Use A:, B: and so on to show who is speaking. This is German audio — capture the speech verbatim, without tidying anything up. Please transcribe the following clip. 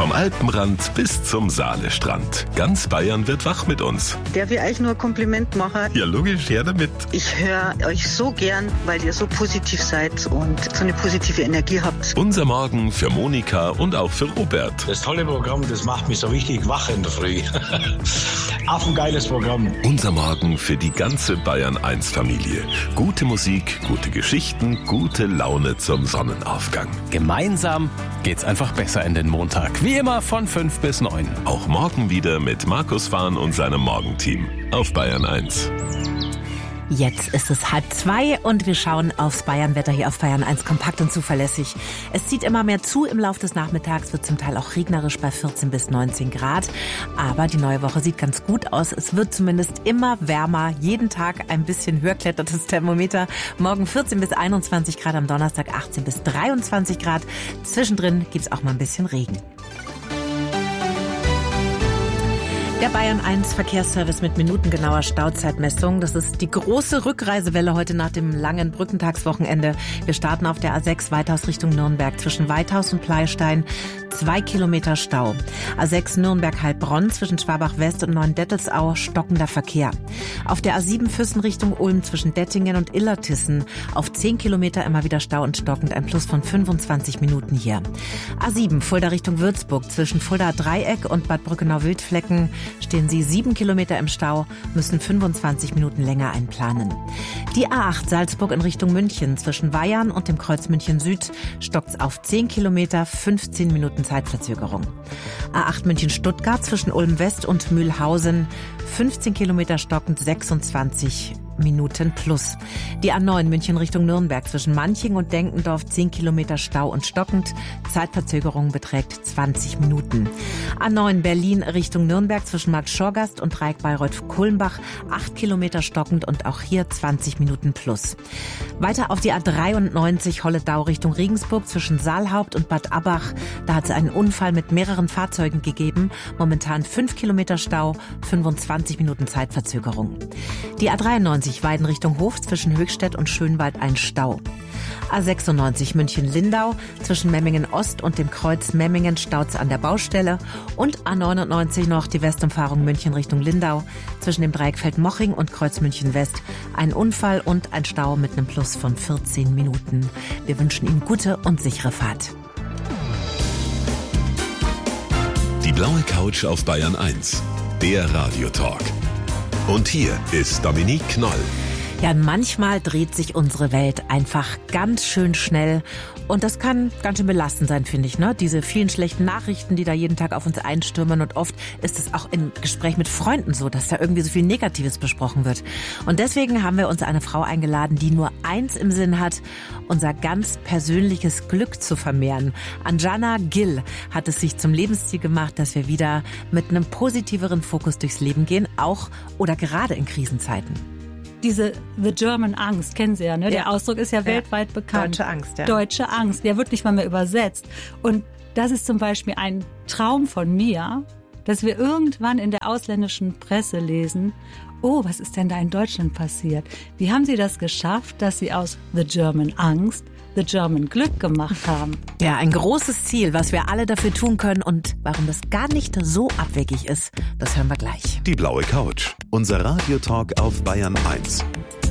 A: Vom Alpenrand bis zum Saalestrand. Ganz Bayern wird wach mit uns.
B: Darf ich euch nur ein Kompliment machen?
A: Ja, logisch, her damit.
B: Ich höre euch so gern, weil ihr so positiv seid und so eine positive Energie habt.
A: Unser Morgen für Monika und auch für Robert.
C: Das tolle Programm, das macht mich so richtig wach in der Früh. Auf ein geiles Programm.
A: Unser Morgen für die ganze Bayern eins Familie. Gute Musik, gute Geschichten, gute Laune zum Sonnenaufgang.
D: Gemeinsam geht's einfach besser in den Montag. Wie immer von fünf bis neun.
A: Auch morgen wieder mit Markus Fahn und seinem Morgenteam auf Bayern eins.
E: Jetzt ist es halb zwei und wir schauen aufs Bayernwetter hier auf Bayern eins, kompakt und zuverlässig. Es zieht immer mehr zu im Laufe des Nachmittags, wird zum Teil auch regnerisch bei vierzehn bis neunzehn Grad. Aber die neue Woche sieht ganz gut aus. Es wird zumindest immer wärmer, jeden Tag ein bisschen höher klettert das Thermometer. Morgen vierzehn bis einundzwanzig Grad, am Donnerstag achtzehn bis dreiundzwanzig Grad. Zwischendrin gibt's auch mal ein bisschen Regen. Der Bayern eins Verkehrsservice mit minutengenauer Stauzeitmessung. Das ist die große Rückreisewelle heute nach dem langen Brückentagswochenende. Wir starten auf der A sechs Weithaus Richtung Nürnberg zwischen Weithaus und Pleystein. Zwei Kilometer Stau. A sechs Nürnberg-Heilbronn zwischen Schwabach-West und Neuendettelsau stockender Verkehr. Auf der A sieben Füssen Richtung Ulm zwischen Dettingen und Illertissen auf zehn Kilometer immer wieder Stau und stockend, ein Plus von fünfundzwanzig Minuten hier. A sieben Fulda Richtung Würzburg zwischen Fulda Dreieck und Bad Brückenau-Wildflecken stehen Sie sieben Kilometer im Stau, müssen fünfundzwanzig Minuten länger einplanen. Die A acht Salzburg in Richtung München zwischen Weyarn und dem Kreuz München Süd stockt's auf zehn Kilometer, fünfzehn Minuten Zeitverzögerung. A acht München Stuttgart zwischen Ulm West und Mühlhausen fünfzehn Kilometer stockend, sechsundzwanzig Minuten plus. Die A neun München Richtung Nürnberg zwischen Manching und Denkendorf zehn Kilometer Stau und stockend. Zeitverzögerung beträgt zwanzig Minuten. A neun Berlin Richtung Nürnberg zwischen Bad Schorgast und Dreieck Bayreuth-Kulmbach acht Kilometer stockend und auch hier zwanzig Minuten plus. Weiter auf die A dreiundneunzig Holledau Richtung Regensburg zwischen Saalhaupt und Bad Abbach. Da hat es einen Unfall mit mehreren Fahrzeugen gegeben. Momentan fünf Kilometer Stau, fünfundzwanzig Minuten Zeitverzögerung. Die A dreiundneunzig Weiden Richtung Hof zwischen Höchstädt und Schönwald ein Stau. A sechsundneunzig München-Lindau zwischen Memmingen Ost und dem Kreuz Memmingen staut's an der Baustelle und A neunundneunzig noch die Westumfahrung München Richtung Lindau zwischen dem Dreieck Feldmoching und Kreuz München West. Ein Unfall und ein Stau mit einem Plus von vierzehn Minuten. Wir wünschen Ihnen gute und sichere Fahrt.
A: Die blaue Couch auf Bayern eins, der Radiotalk. Und hier ist Dominique Knoll.
E: Ja, manchmal dreht sich unsere Welt einfach ganz schön schnell. Und das kann ganz schön belastend sein, finde ich, ne? Diese vielen schlechten Nachrichten, die da jeden Tag auf uns einstürmen. Und oft ist es auch im Gespräch mit Freunden so, dass da irgendwie so viel Negatives besprochen wird. Und deswegen haben wir uns eine Frau eingeladen, die nur eins im Sinn hat, unser ganz persönliches Glück zu vermehren. Anjana Gill hat es sich zum Lebensziel gemacht, dass wir wieder mit einem positiveren Fokus durchs Leben gehen, auch oder gerade in Krisenzeiten.
F: Diese The German Angst, kennen Sie ja, ne? Der
E: Ja.
F: Ausdruck ist ja, ja weltweit bekannt.
E: Deutsche Angst, ja.
F: Deutsche Angst, der wird nicht mal mehr übersetzt. Und das ist zum Beispiel ein Traum von mir, dass wir irgendwann in der ausländischen Presse lesen, oh, was ist denn da in Deutschland passiert? Wie haben Sie das geschafft, dass Sie aus The German Angst The German Glück gemacht haben?
E: Ja, ein großes Ziel, was wir alle dafür tun können und warum das gar nicht so abwegig ist, das hören wir gleich.
A: Die blaue Couch, unser Radiotalk auf Bayern eins.